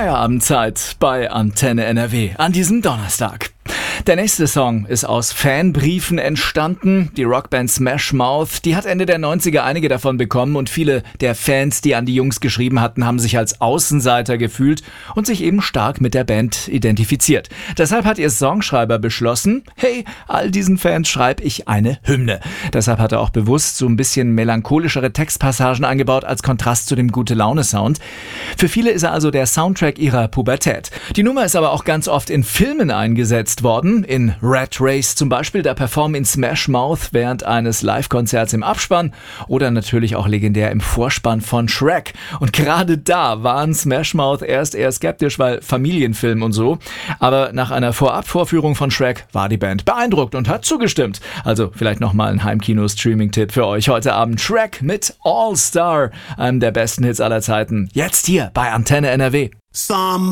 Feierabendzeit bei Antenne NRW an diesem Donnerstag. Der nächste Song ist aus Fanbriefen entstanden. Die Rockband Smash Mouth, die hat Ende der 90er einige davon bekommen und viele der Fans, die an die Jungs geschrieben hatten, haben sich als Außenseiter gefühlt und sich eben stark mit der Band identifiziert. Deshalb hat ihr Songschreiber beschlossen, hey, all diesen Fans schreibe ich eine Hymne. Deshalb hat er auch bewusst so ein bisschen melancholischere Textpassagen eingebaut als Kontrast zu dem Gute-Laune-Sound. Für viele ist er also der Soundtrack ihrer Pubertät. Die Nummer ist aber auch ganz oft in Filmen eingesetzt worden. In Rat Race zum Beispiel, da performen in Smash Mouth während eines Live-Konzerts im Abspann oder natürlich auch legendär im Vorspann von Shrek. Und gerade da waren Smash Mouth erst eher skeptisch, weil Familienfilm und so. Aber nach einer Vorabvorführung von Shrek war die Band beeindruckt und hat zugestimmt. Also vielleicht nochmal ein Heimkino-Streaming-Tipp für euch heute Abend. Shrek mit All Star, einem der besten Hits aller Zeiten. Jetzt hier bei Antenne NRW.